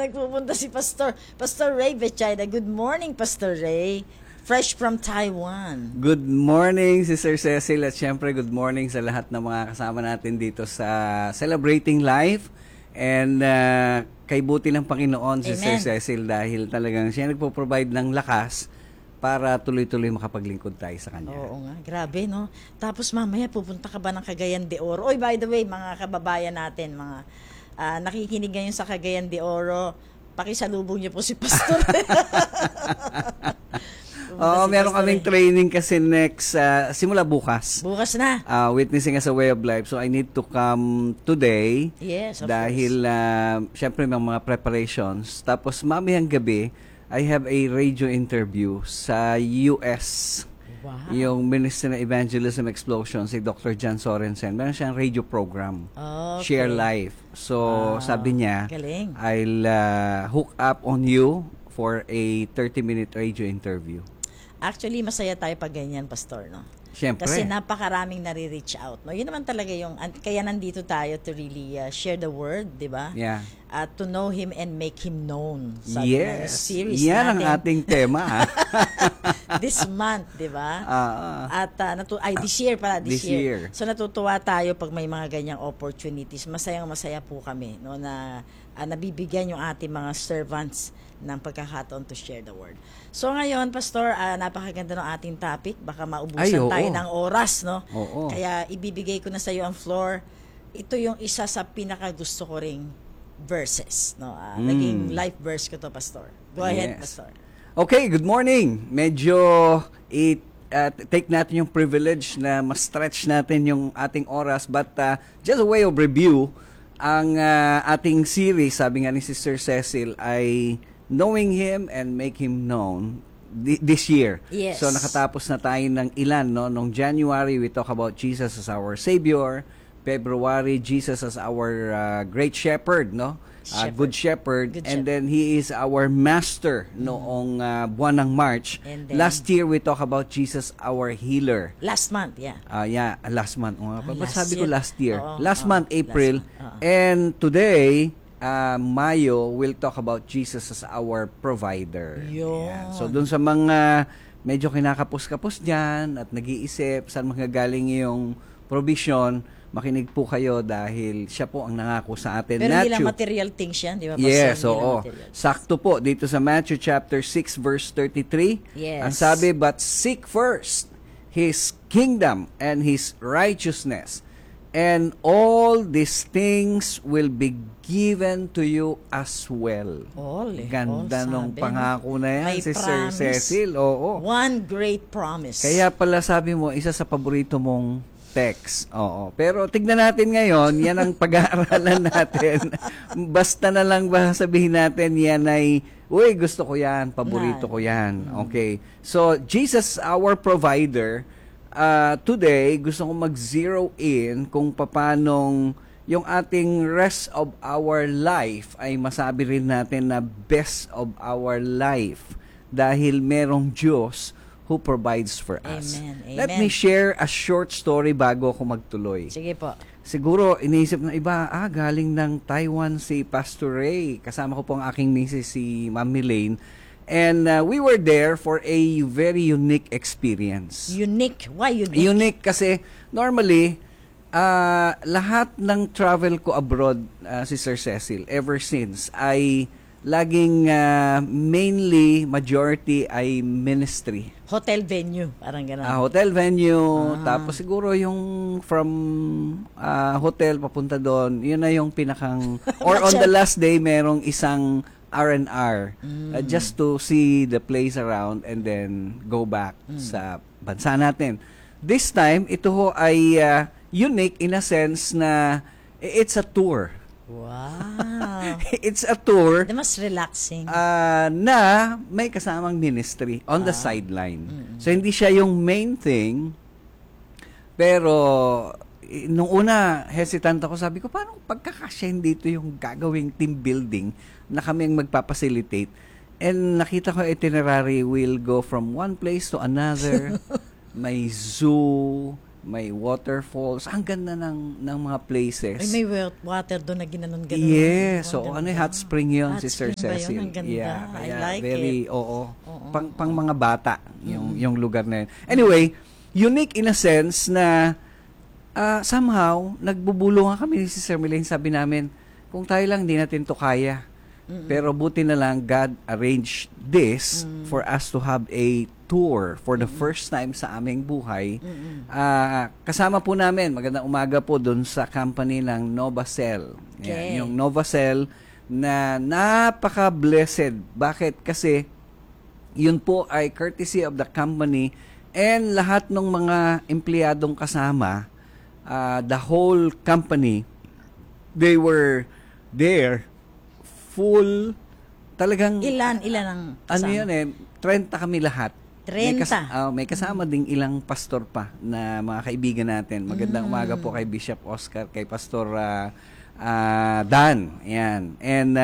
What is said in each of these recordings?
nagpupunta si Pastor Ray Betchayda. Good morning, Pastor Ray. Fresh from Taiwan. Good morning, Sister Cecil, at syempre good morning sa lahat ng mga kasama natin dito sa Celebrating Life. And kay buti ng Panginoon, Sister Cecil, dahil talagang siya nagpo-provide ng lakas para tuloy-tuloy makapaglingkod tayo sa Kanya. Oo nga, grabe no. Tapos mamaya pupunta ka ba ng Cagayan de Oro? Oy, by the way, mga kababayan natin, mga nakikinig ngayon sa Cagayan de Oro, pakisalubong niyo po si Pastor. Oo, meron kaming training kasi next, simula bukas. Bukas na. Witnessing as a way of life. So I need to come today. Yes, of dahil, syempre may mga preparations. Tapos mamayang gabi, I have a radio interview sa US. Wow. Yung Ministry ng Evangelism Explosion, si Dr. John Sorensen. Meron siyang radio program. Okay. Share Life. So sabi niya, galing. I'll hook up on you for a 30-minute radio interview. Actually, masaya tayo pag ganyan, Pastor, no? Siyempre. Kasi napakaraming nare-reach out, no? Yun naman talaga yung, kaya nandito tayo to really share the word, di ba? Yeah. To know Him and make Him known. Sabi ng Yes. series Yan natin. ang ating tema. This month, di ba? At this year pala, This year. So natutuwa tayo pag may mga ganyang opportunities. Masayang-masaya po kami, no, na nabibigyan yung ating mga servants ng pagkakataon to share the word. So ngayon, Pastor, napakaganda ng ating topic. Baka maubusan tayo ng oras, no? Oo. Kaya ibibigay ko na sa iyo ang floor. Ito yung isa sa pinakagusto ko ring verses, no? Naging life verse ko to, Pastor. Go ahead, Pastor. Okay, good morning. Medyo take natin yung privilege na ma-stretch natin yung ating oras, but just a way of review, ang ating series, sabi nga ni Sister Cecil, ay Knowing Him and Make Him Known this year. Yes. So nakatapos na tayo ng ilan, no? Noong January, we talk about Jesus as our Savior. February, Jesus as our great shepherd, no? Good shepherd. And then He is our master noong buwan ng March. Last year, we talk about Jesus, our healer. Last month, yeah. Last month. Ba't sabi ko year. last year? Oo, last month, April. And today, Mayo, we'll talk about Jesus as our provider. Yun. So, dun sa mga medyo kinakapos-kapos dyan at nag-iisip saan magagaling yung provision, makinig po kayo dahil siya po ang nangako sa atin. Pero hindi lang material things yan, di ba? Yes, oo. Sakto po dito sa Matthew chapter 6 verse 33. Yes. Ang sabi, but seek first His kingdom and His righteousness, and all these things will be given to you as well. Ganda nung pangako na yan, Sister Cecil. Oo. One great promise. Kaya pala sabi mo, isa sa paborito mong text. Oo. Pero tignan natin ngayon, yan ang pag-aaralan natin. Basta na lang ba sabihin natin, yan ay, uy, gusto ko yan, paborito ko yan. Okay. So, Jesus, our provider, today, gusto ko mag-zero in kung papanong yung ating rest of our life ay masabi rin natin na best of our life dahil merong Diyos who provides for us. Amen. Let me share a short story bago ako magtuloy. Sige po. Siguro, iniisip ng iba, galing ng Taiwan si Pastor Ray. Kasama ko po ang aking misis, si Ma'am Elaine. And we were there for a very unique experience. Unique? Why unique? Unique kasi normally, lahat ng travel ko abroad, Sister Cecil, ever since, ay laging mainly, majority ay ministry. Hotel venue, parang gano'n. Hotel venue, tapos siguro yung from hotel papunta doon, yun na yung pinakang, or on the last day, merong isang R&R just to see the place around and then go back sa bansa natin. This time, ito ho ay unique in a sense na it's a tour. Wow. It's a tour. Mas relaxing. Na may kasamang ministry on the sideline. So, hindi siya yung main thing. Pero, nung una, hesitant ako. Sabi ko, parang pagkakasyahin dito yung gagawing team building na kami ang magpapacilitate. And nakita ko itinerary will go from one place to another. May zoo, may waterfalls. Ang ganda ng mga places. Ay, may water doon na ginanon-ganon. Yes. So, Ang ano ganda. hot spring yun, Hot Sister spring ba yun? Cecil? Ang ganda. Yeah, I kaya like very, it. oo. Oo. Pang mga bata, yung lugar na yun. Anyway, unique in a sense na somehow, nagbubulungan kami ni Sister Mylene, sabi namin, kung tayo lang, hindi natin to kaya. Pero buti na lang, God arranged this for us to have a tour for the first time sa aming buhay. Kasama po namin, magandang umaga po dun sa company ng Novacell. Okay. Yan, yung Novacell na napaka-blessed. Bakit? Kasi yun po ay courtesy of the company and lahat ng mga empleyadong kasama, the whole company, they were there full, talagang Ilan ang ano kasama? yun 30 kami lahat. 30? May kasama ding ilang pastor pa na mga kaibigan natin. Magandang umaga po kay Bishop Oscar, kay Pastor Dan. Ayan. And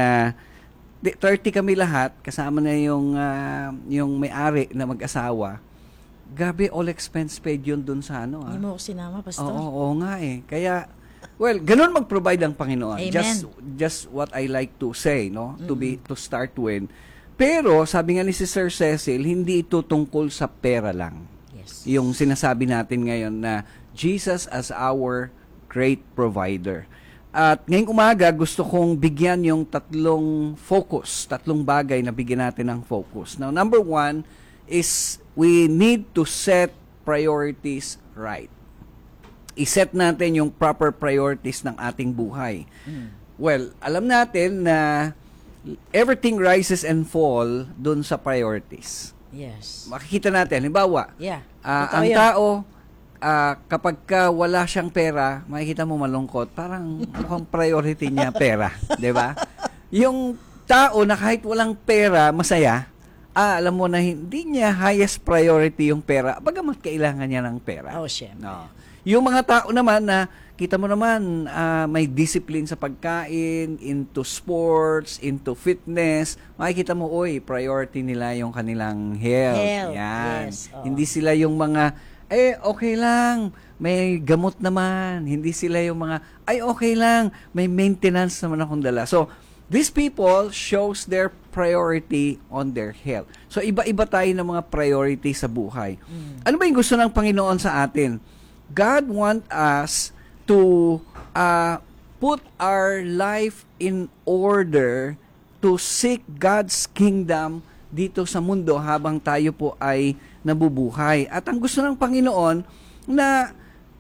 30 kami lahat, kasama na yung may-ari na mag-asawa. Gabi, all expense paid yun dun sa ano. Hindi mo ako sinama, Pastor. Oo nga eh. Kaya, well, ganun mag-provide ang Panginoon. Amen. Just what I like to say, no? To start with. Pero, sabi nga ni Sister Cecil, hindi ito tungkol sa pera lang. Yes. Yung sinasabi natin ngayon na Jesus as our great provider. At ngayong umaga, gusto kong bigyan yung tatlong bagay na bigyan natin ng focus. Now, number 1 is we need to set priorities right. I-set natin yung proper priorities ng ating buhay. Well, alam natin na everything rises and fall dun sa priorities. Yes. Makikita natin, halimbawa, Yeah. ang Totoo yun. tao, kapag wala siyang pera, makikita mo malungkot, parang mukhang priority niya pera. 'Di ba? Yung tao na kahit walang pera, masaya, alam mo na hindi niya highest priority yung pera, bagamat kailangan niya ng pera. Oh, syempre. No. Yung mga tao naman na kita mo naman may discipline sa pagkain, into sports, into fitness, makikita mo, priority nila yung kanilang health. Yan. Yes. Oo. Hindi sila yung mga, okay lang, may gamot naman. Hindi sila yung mga, okay lang, may maintenance naman akong dala. So, these people shows their priority on their health. So, iba-iba tayo ng mga priority sa buhay. Ano ba yung gusto ng Panginoon sa atin? God want us to put our life in order to seek God's kingdom dito sa mundo habang tayo po ay nabubuhay. At ang gusto ng Panginoon na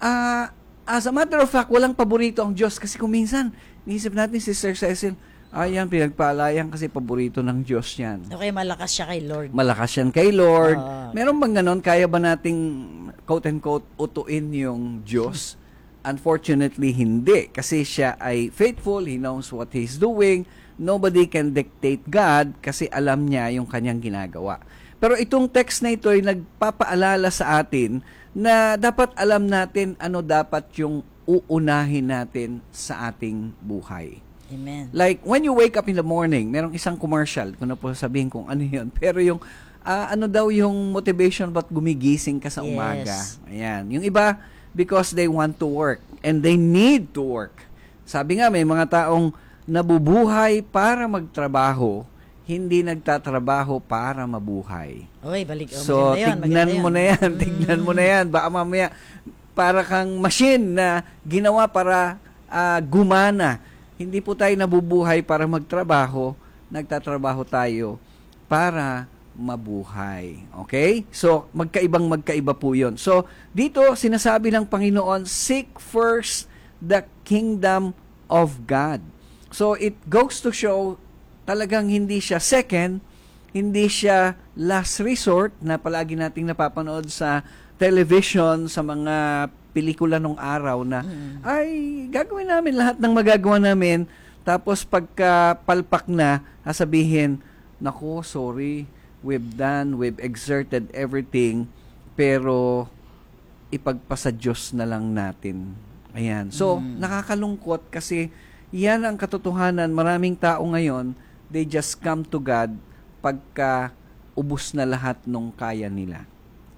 as a matter of fact, walang paborito ang Diyos kasi kung minsan, niisip natin, Sister Cecil, yan, pinagpalayan kasi paborito ng Diyos yan. Okay, malakas siya kay Lord. Malakas yan kay Lord. Oo. Meron bang ganon? Kaya ba nating quote-unquote utuin yung Diyos? Unfortunately, hindi. Kasi siya ay faithful. He knows what He's doing. Nobody can dictate God kasi alam niya yung kanyang ginagawa. Pero itong text na ito ay nagpapaalala sa atin na dapat alam natin ano dapat yung uunahin natin sa ating buhay. Amen. Like, when you wake up in the morning, merong isang commercial, kung na po sabihin kung ano yun. Pero yung, ano daw yung motivation ba't gumigising ka sa umaga? Yes. Ayan. Yung iba, because they want to work. And they need to work. Sabi nga, may mga taong nabubuhay para magtrabaho, hindi nagtatrabaho para mabuhay. Oy, balik. So, tignan mo na yan. Tignan mo na yan. Baka mamaya, para kang machine na ginawa para gumana. Hindi po tayo nabubuhay para magtrabaho, nagtatrabaho tayo para mabuhay. Okay? So, magkaiba po yun. So, dito, sinasabi ng Panginoon, seek first the kingdom of God. So, it goes to show, talagang hindi siya second, hindi siya last resort na palagi nating napapanood sa television, sa mga pelikula nung araw na ay gagawin namin lahat ng magagawa namin, tapos pagka palpak na sasabihin, naku, sorry, we've exerted everything, pero ipagpasa Diyos na lang natin. Ayan. So, nakakalungkot kasi yan ang katotohanan. Maraming tao ngayon, they just come to God pagka ubos na lahat nung kaya nila.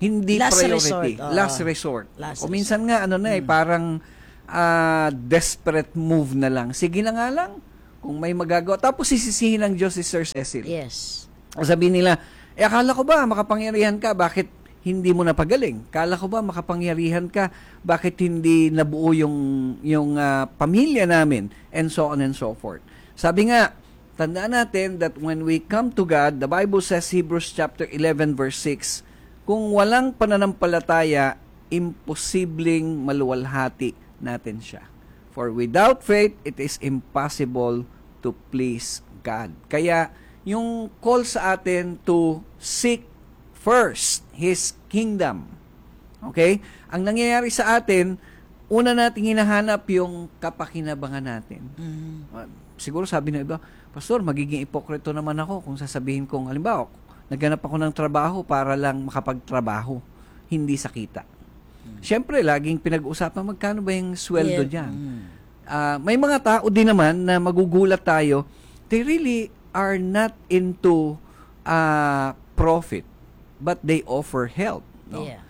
Hindi Last priority. resort, oo. Last resort. Last O minsan nga, parang desperate move na lang. Sige na nga lang, kung may magagawa. Tapos sisisihin ng Diyos si Sir Cecil. Yes. Sabihin nila, akala ko ba makapangyarihan ka, bakit hindi mo napagaling? Akala ko ba makapangyarihan ka, bakit hindi nabuo yung pamilya namin? And so on and so forth. Sabi nga, tandaan natin that when we come to God, the Bible says, Hebrews chapter 11 verse 6, kung walang pananampalataya, imposibleng maluwalhati natin siya. For without faith, it is impossible to please God. Kaya, yung call sa atin to seek first His kingdom. Okay? Ang nangyayari sa atin, una nating hinahanap yung kapakinabangan natin. Siguro sabi ng iba, Pastor, magiging ipokrito naman ako kung sasabihin kong, halimbawa, naghanap ako ng trabaho para lang makapagtrabaho, hindi sa kita. Siyempre, laging pinag-usapan, magkano ba yung sweldo dyan? May mga tao din naman na magugulat tayo, they really are not into profit, but they offer help. No? Yeah.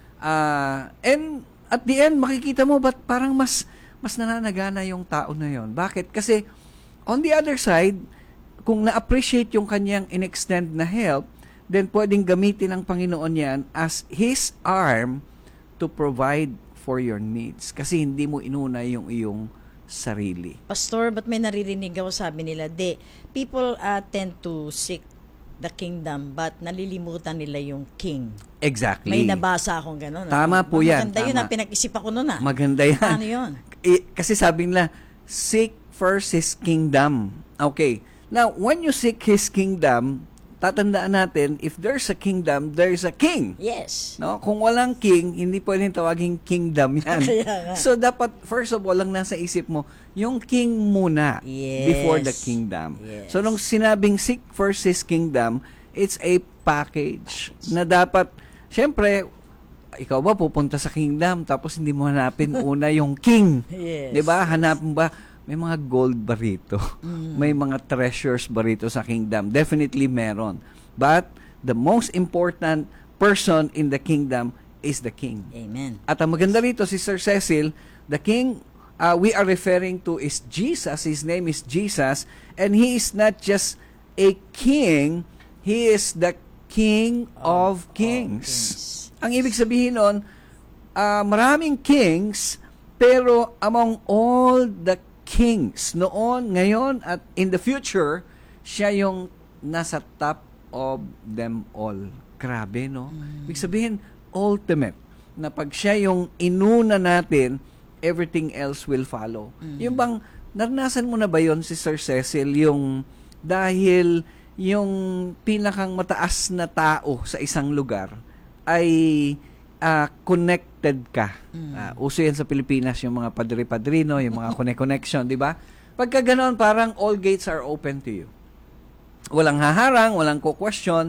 And at the end, makikita mo, ba't parang mas nananagana yung tao na yon? Bakit? Kasi, on the other side, kung na-appreciate yung kanyang in-extend na help, then pwedeng gamitin ng Panginoon yan as His arm to provide for your needs. Kasi hindi mo inuna yung iyong sarili. Pastor, ba't may naririnig ako, sabi nila, people tend to seek the kingdom but nalilimutan nila yung king. Exactly. May nabasa akong gano'n. Tama po yan. Maganda yun, Tama. pinag-isip ako nun Maganda yan. Ano yun? Kasi sabi nila, seek first His kingdom. Okay. Now, when you seek His kingdom, tatandaan natin, if there's a kingdom, there's a king. Yes. No? Kung walang king, hindi pwedeng tawaging kingdom yan. Kaya nga. So, dapat, first of all, lang nasa isip mo, yung king muna Yes. before the kingdom. Yes. So, nung sinabing seek first His kingdom, it's a package na dapat, syempre, ikaw ba pupunta sa kingdom tapos hindi mo hanapin una yung king? Yes. 'Di ba? Hanapin ba may mga gold ba rito? May mga treasures ba rito sa kingdom? Definitely meron. But the most important person in the kingdom is the king. Amen. At ang maganda rito si Sir Cecil, the king we are referring to is Jesus. His name is Jesus, and He is not just a king, He is the King of Kings. Ang ibig sabihin nun, maraming kings, pero among all the kings noon, ngayon, at in the future, siya yung nasa top of them all. Grabe, no? Ibig sabihin, ultimate. Na pag siya yung inuna natin, everything else will follow. Yung bang, naranasan mo na ba yon si Sir Cecil, yung dahil yung pinakang mataas na tao sa isang lugar ay connected ka. Uso yan sa Pilipinas, yung mga padre-padrino, yung mga connection, di ba? Pagka ganoon, parang all gates are open to you. Walang haharang, walang ko-question,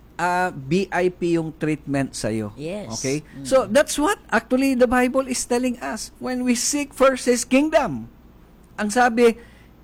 VIP yung treatment sa'yo. Yes. Okay? So, that's what actually the Bible is telling us. When we seek first His kingdom, ang sabi,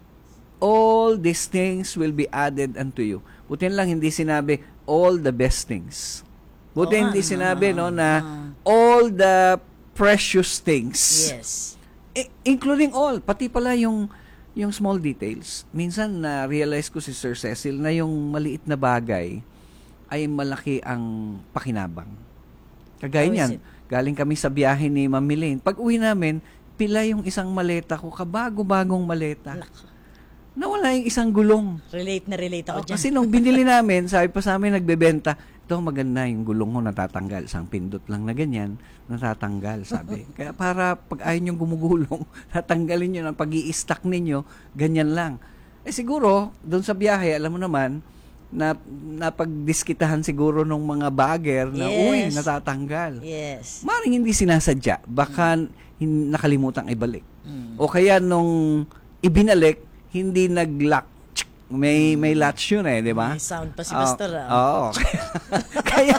all these things will be added unto you. Buti lang hindi sinabi, all the best things. Buti hindi sinabi na all the precious things. Yes. Including all, pati pala yung small details. Minsan na-realize ko si Sir Cecil na yung maliit na bagay ay malaki ang pakinabang. Kagaya How is niyan, it? galing kami sa biyahe ni Ma'am Milaine. Pag uwi namin, pila yung isang maleta ko, kabago-bagong maleta. Nawala yung isang gulong. Relate na relate ako dyan. Kasi nung binili namin, sabi pa sa amin, nagbebenta, ito maganda yung gulong ko natatanggal. Isang pindot lang na ganyan, natatanggal, sabi. Kaya para pag ayaw nyo gumugulong, natanggalin nyo ng pag-i-stack ninyo, ganyan lang. Siguro, doon sa biyahe, alam mo naman, na napagdiskitahan siguro nung mga bagger na, uy, natatanggal. Yes. Maring hindi sinasadya, baka nakalimutang ibalik. O kaya nung ibinalik, hindi nag-lock. May latch yun di ba? May sound pa si Pastor. Oo. Kaya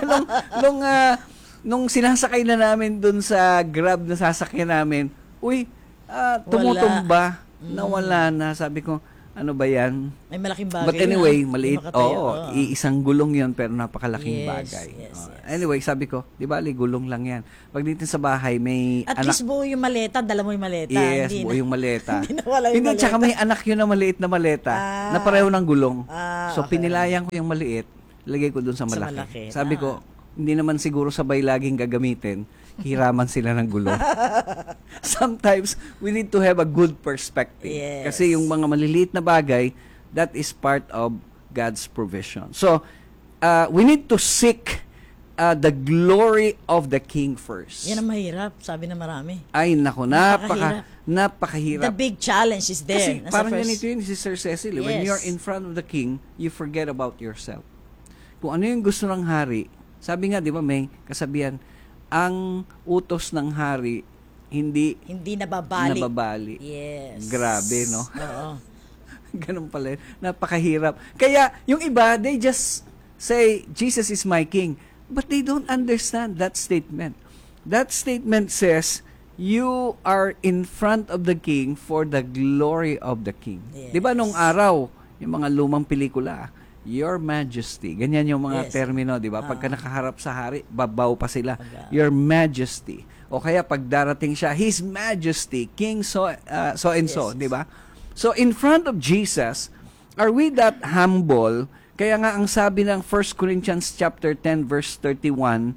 nung sinasakay na namin dun sa Grab na sasakyan namin, uy, tumutumba, nawala na. Sabi ko, ano ba yan? May malaking bagay. But anyway, yun, ah. maliit. Hindi makatayo, Oo, iisang gulong yun pero napakalaking Yes, bagay. yes, Oo. yes. Anyway, sabi ko, di ba, gulong lang yan. Pag dito sa bahay, may At anak. least buo yung maleta, dala mo yung maleta. Yes, hindi buo yung maleta. hindi nawala yung Hindi, maleta. tsaka may anak yun na maliit na maleta na pareho ng gulong. So, okay. pinilayan ko yung maliit, lagay ko dun sa malaki. malaki. Sabi ko, hindi naman siguro sabay laging gagamitin, hiraman sila ng gulong. Sometimes, we need to have a good perspective. Yes. Kasi yung mga maliliit na bagay, that is part of God's provision. So, we need to seek the glory of the King first. Yan ang mahirap, sabi na marami. Ay, nako, napakahirap. The big challenge is there. Kasi Nasa parang first- ganito yun, Sister Cecily. When Yes. you're in front of the king, you forget about yourself. Kung ano yung gusto ng hari, sabi nga, di ba, may kasabihan, ang utos ng hari, hindi Hindi nababali. nababali. Yes. Grabe, no? Oo. Ganun pala. Napakahirap. Kaya, yung iba, they just say, Jesus is my king. But they don't understand that statement. That statement says, you are in front of the king for the glory of the king. Yes. Di ba nung araw, yung mga lumang pelikula, Your Majesty. Ganyan yung mga Yes. termino, di ba? Pagka nakaharap sa hari, babaw pa sila. Pag- Your Majesty. O kaya pag darating siya, His Majesty, King so and so, Yes. di ba? So in front of Jesus, are we that humble? Kaya nga ang sabi ng 1 Corinthians chapter 10 verse 31,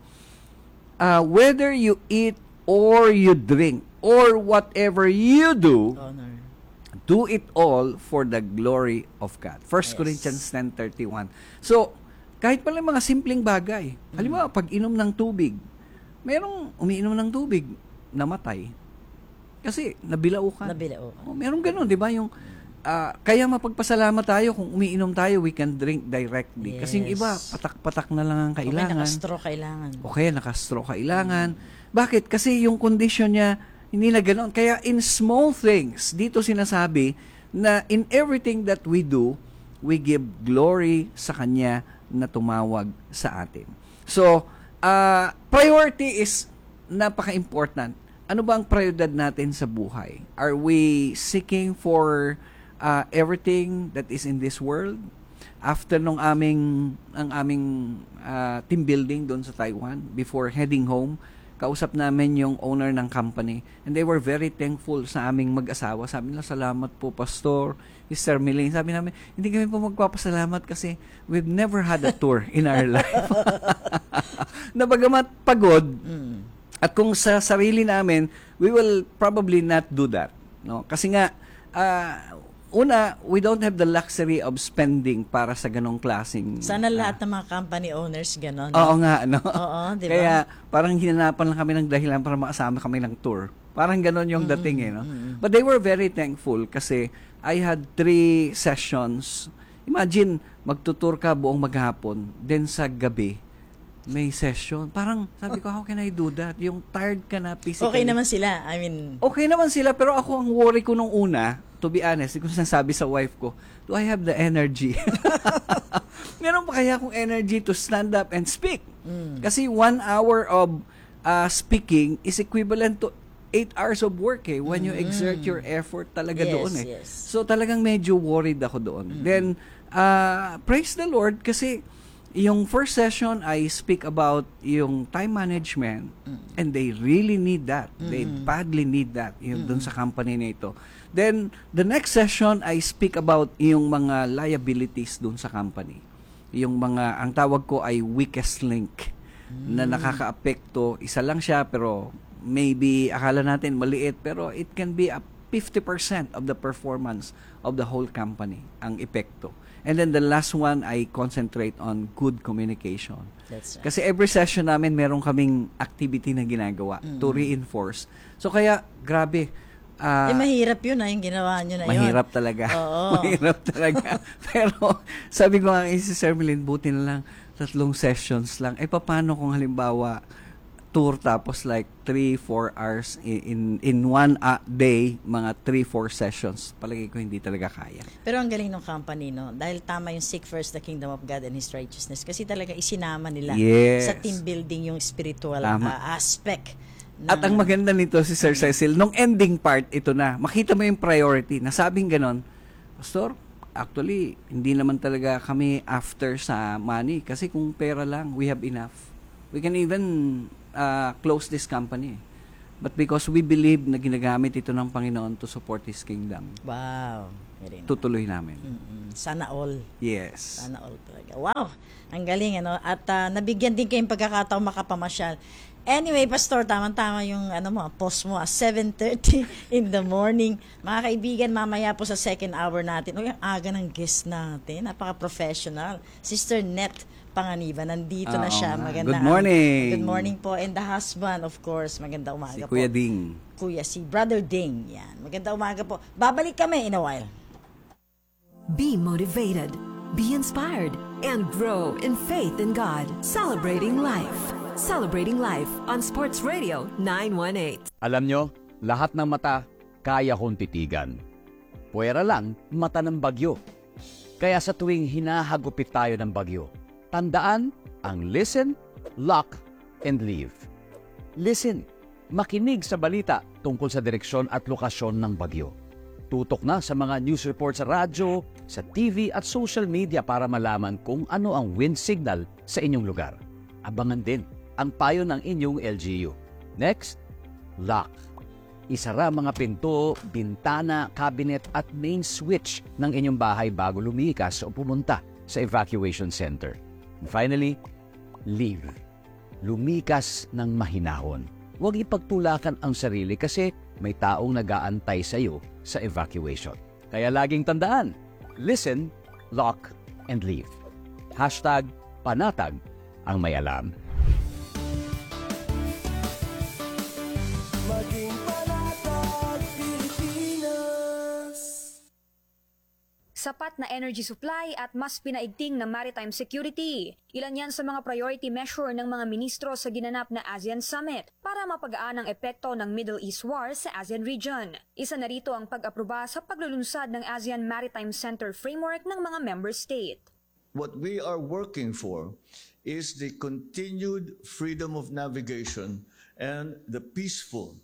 whether you eat or you drink or whatever you do, Honor. do it all for the glory of God. 1 Yes. Corinthians 10:31. So, kahit pala mga simpleng bagay. Halimbawa, pag inom ng tubig, merong umiinom ng tubig, namatay. Kasi nabilao ka. Nabilao. Oh, merong ganun, di ba? Yung, kaya mapagpasalamat tayo kung umiinom tayo, we can drink directly. Kasi yung Yes. iba, patak-patak na lang ang Okay, kailangan. naka-straw kailangan. O kaya naka-straw kailangan. Bakit? Kasi yung condition niya, hindi na ganoon. Kaya in small things, dito sinasabi na in everything that we do, we give glory sa Kanya na tumawag sa atin. So, priority is napaka-important. Ano ba ang prioridad natin sa buhay? Are we seeking for everything that is in this world? After ang aming team building doon sa Taiwan, before heading home, kausap namin yung owner ng company and they were very thankful sa aming mag-asawa. Sabi nila, salamat po, Pastor, Mr. Milane. Sabi namin, hindi kami po magpapasalamat kasi we've never had a tour in our life. Na bagamat pagod, at kung sa sarili namin, we will probably not do that. No? Kasi nga, una, we don't have the luxury of spending para sa ganong klaseng... Sana lahat ng mga company owners gano'n. Oo nga, no? Oo, di ba? Kaya parang hinanapan lang kami ng dahilan para makasama kami ng tour. Parang ganon yung dating no? But they were very thankful kasi I had 3 sessions. Imagine, magtutur ka buong maghapon, then sa gabi, may session. Parang sabi ko, how can I do that? Yung tired ka na physically. Okay naman sila. I mean, Okay naman sila, pero ako ang worry ko nung una, to be honest, hindi ko sinasabi sa wife ko, do I have the energy? Meron pa kaya akong energy to stand up and speak? Kasi 1 hour of speaking is equivalent to 8 hours of work when you exert your effort talaga Yes, doon yes. So talagang medyo worried ako doon. Then, praise the Lord kasi yung first session, I speak about yung time management and they really need that. They badly need that yung dun sa company na ito. Then, the next session, I speak about yung mga liabilities dun sa company. Yung mga, ang tawag ko ay weakest link na nakaka-apekto. Isa lang siya pero maybe akala natin maliit pero it can be up 50% of the performance of the whole company ang epekto. And then the last one, I concentrate on good communication. that's right. Kasi every session namin, meron kaming activity na ginagawa to reinforce. So kaya, grabe. Mahirap yun yung ginawa nyo na yun. Mahirap talaga. Oo. Mahirap talaga. Pero sabi ko nga si Sir Milene, buti na lang 3 sessions lang. Paano kung halimbawa tour tapos like 3-4 hours in 1 day, mga 3-4 sessions. Palagay ko hindi talaga kaya. Pero ang galing ng company, no? Dahil tama yung seek first the kingdom of God and His righteousness. Kasi talaga isinama nila Yes. sa team building yung spiritual Tama. aspect. At ang maganda nito si Sir Cecil, nung ending part, ito na, makita mo yung priority, nasabing ganon, Pastor, actually, hindi naman talaga kami after sa money kasi kung pera lang, we have enough. We can even close this company. But because we believe na ginagamit ito ng Panginoon to support His kingdom, Wow. Very nice. tutuloy namin. Sana all. Yes. Sana all talaga. Wow. Ang galing, ano? At nabigyan din kayong pagkakataong makapamasyal. Anyway, Pastor, tamang-tama yung post mo, 7:30 in the morning. Mga kaibigan, mamaya po sa second hour natin. Uy, ang aga ng guest natin. Napaka-professional. Sister Net Panganiban, nandito na siya. Maganda. Good morning. Good morning po. And the husband, of course. Maganda umaga Si po. Kuya Ding. Si Brother Ding. Yan. Maganda umaga po. Babalik kami in a while. Be motivated, be inspired, and grow in faith in God. Celebrating life. Celebrating life on Sports Radio 918. Alam nyo, lahat ng mata kaya kong titigan. Puwera lang mata ng bagyo. Kaya sa tuwing hinahagupit tayo ng bagyo, tandaan ang listen, lock, and leave. Listen, makinig sa balita tungkol sa direksyon at lokasyon ng bagyo. Tutok na sa mga news report sa radyo, sa TV at social media para malaman kung ano ang wind signal sa inyong lugar. Abangan din ang payo ng inyong LGU. Next, lock. Isara mga pinto, bintana, cabinet at main switch ng inyong bahay bago lumikas o pumunta sa evacuation center. And finally, leave. Lumikas ng mahinahon. Huwag ipagtulakan ang sarili kasi may taong nag-aantay sa iyo sa evacuation. Kaya laging tandaan, listen, lock, and leave. #panatag ang may alam. Maging panatag Pilipinas. Sapat na energy supply at mas pinaigting na maritime security. Ilan yan sa mga priority measure ng mga ministro sa ginanap na ASEAN Summit para mapagaan ang epekto ng Middle East War sa ASEAN region. Isa na rito ang pag-aproba sa paglulunsad ng ASEAN Maritime Center Framework ng mga member state. What we are working for is the continued freedom of navigation and the peaceful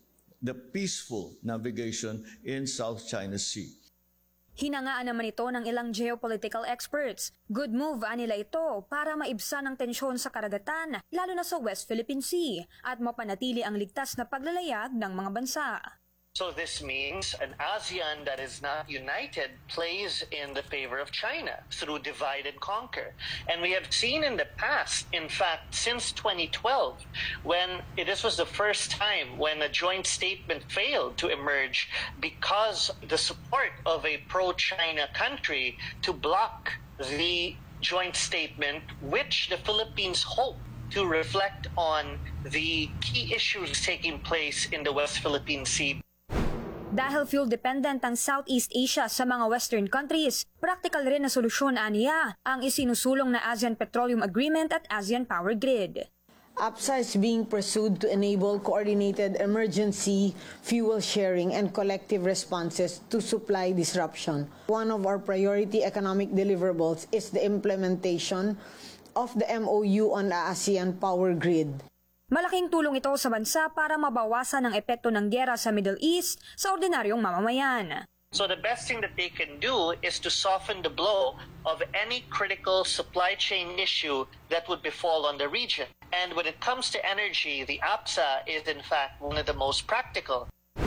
navigation in South China Sea. Hinangaan naman ito ng ilang geopolitical experts. Good move nila ito para maibsan ang tensyon sa karagatan, lalo na sa West Philippine Sea, at mapanatili ang ligtas na paglalayag ng mga bansa. So this means an ASEAN that is not united plays in the favor of China through divide and conquer. And we have seen in the past, in fact, since 2012, when this was the first time when a joint statement failed to emerge because the support of a pro-China country to block the joint statement, which the Philippines hope to reflect on the key issues taking place in the West Philippine Sea. Dahil fuel-dependent ang Southeast Asia sa mga Western countries, practical rin na solusyon aniya ang isinusulong na ASEAN Petroleum Agreement at ASEAN Power Grid. APSA is being pursued to enable coordinated emergency fuel sharing and collective responses to supply disruption. One of our priority economic deliverables is the implementation of the MOU on the ASEAN Power Grid. Malaking tulong ito sa bansa para mabawasan ang epekto ng giyera sa Middle East sa ordinaryong mamamayan. So the best thing that they can do is to soften the blow of any critical supply chain issue that would befall on the region. And when it comes to energy, the APSA is in fact one of the most practical.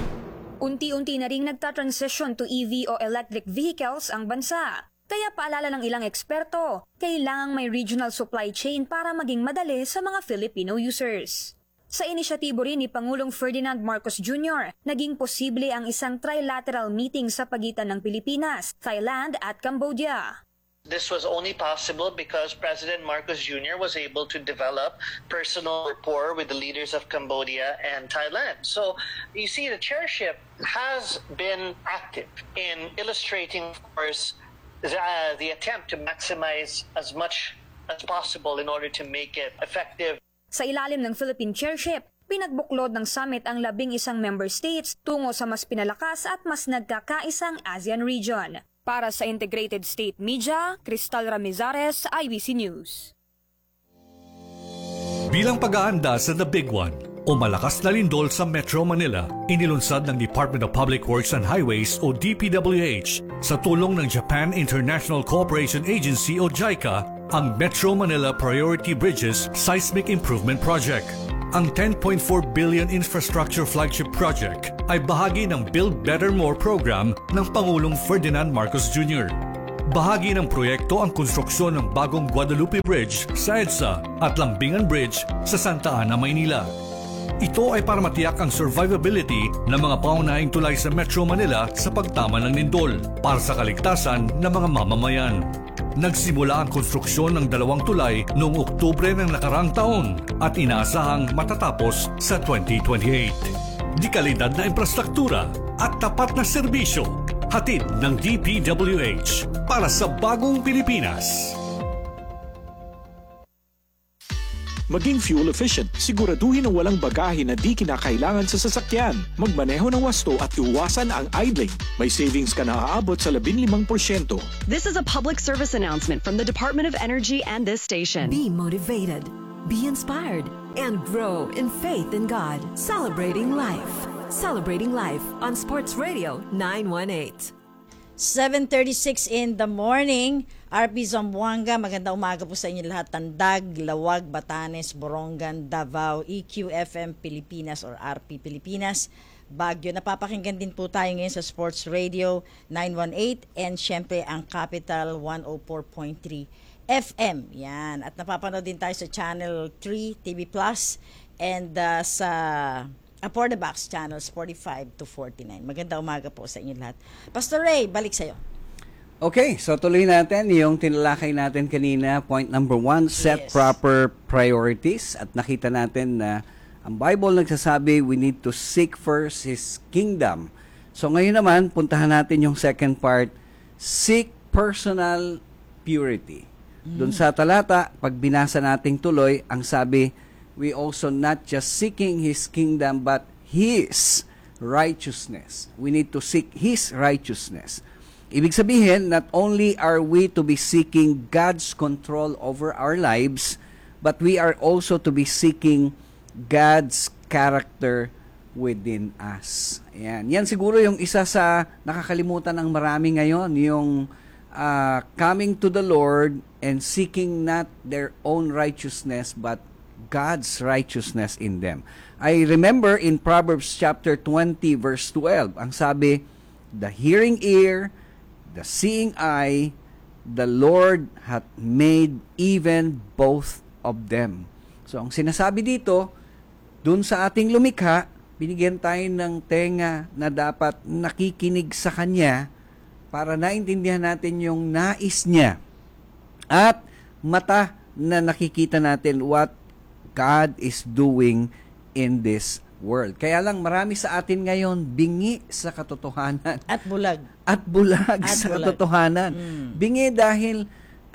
Unti-unti na ring nagta-transition to EV o electric vehicles ang bansa. Kaya paalala ng ilang eksperto, kailangang may regional supply chain para maging madali sa mga Filipino users. Sa inisyatibo rin ni Pangulong Ferdinand Marcos Jr., naging posible ang isang trilateral meeting sa pagitan ng Pilipinas, Thailand at Cambodia. This was only possible because President Marcos Jr. was able to develop personal rapport with the leaders of Cambodia and Thailand. So you see, the chairship has been active in illustrating, of course, the attempt to maximize as much as possible in order to make it effective. Sa ilalim ng Philippine chairship, pinagbuklod ng summit ang 11 member states tungo sa mas pinalakas at mas nagkakaisang ASEAN region. Para sa Integrated State Media, Cristal Ramizares, IBC News. Bilang pag-aanda sa The Big One, o malakas na lindol sa Metro Manila, inilunsad ng Department of Public Works and Highways o DPWH sa tulong ng Japan International Cooperation Agency o JICA ang Metro Manila Priority Bridges Seismic Improvement Project. Ang 10.4 billion infrastructure flagship project ay bahagi ng Build Better More program ng Pangulong Ferdinand Marcos Jr. Bahagi ng proyekto ang konstruksyon ng bagong Guadalupe Bridge sa EDSA at Lambingan Bridge sa Santa Ana, Maynila. Ito ay para matiyak ang survivability ng mga paunahing tulay sa Metro Manila sa pagtama ng lindol para sa kaligtasan ng mga mamamayan. Nagsimula ang konstruksyon ng 2 tulay noong Oktubre ng nakaraang taon at inaasahang matatapos sa 2028. Di kalidad na infrastruktura at tapat na serbisyo, hatid ng DPWH para sa bagong Pilipinas. Maging fuel efficient, siguraduhin na walang bagahe na di kinakailangan sa sasakyan. Magmaneho ng wasto at iwasan ang idling. May savings ka na aabot sa 15%. This is a public service announcement from the Department of Energy and this station. Be motivated, be inspired, and grow in faith in God. Celebrating life. Celebrating life on Sports Radio 918. 7:36 in the morning. RP Zamboanga, magandang umaga po sa inyo lahat. Tandag, Lawag, Batanes, Borongan, Davao, EQFM Pilipinas or RP Pilipinas, Baguio. Napapakinggan din po tayo ngayon sa Sports Radio 918 and syempre ang Capital 104.3 FM. Yan. At napapanood din tayo sa Channel 3 TV Plus and sa For the Box channels 45 to 49. Magandang umaga po sa inyo lahat. Pastor Ray, balik sa'yo. Okay, so tuloy natin yung tinalakay natin kanina. Point number 1, set proper priorities. At nakita natin na ang Bible nagsasabi we need to seek first His kingdom. So ngayon naman, puntahan natin yung second part, seek personal purity. Doon sa talata, pag binasa nating tuloy, ang sabi, we also not just seeking His kingdom but His righteousness. We need to seek His righteousness. Ibig sabihin, not only are we to be seeking God's control over our lives, but we are also to be seeking God's character within us. Ayan. Yan siguro yung isa sa nakakalimutan ng marami ngayon, yung coming to the Lord and seeking not their own righteousness, but God's righteousness in them. I remember in Proverbs chapter 20 verse 12, ang sabi, the hearing ear, the seeing eye, the Lord hath made even both of them. So, ang sinasabi dito, dun sa ating lumikha, binigyan tayo ng tenga na dapat nakikinig sa Kanya para naintindihan natin yung nais niya. At mata na nakikita natin what God is doing in this world. Kaya lang marami sa atin ngayon bingi sa katotohanan. At bulag. At bulag sa katotohanan. Bingi dahil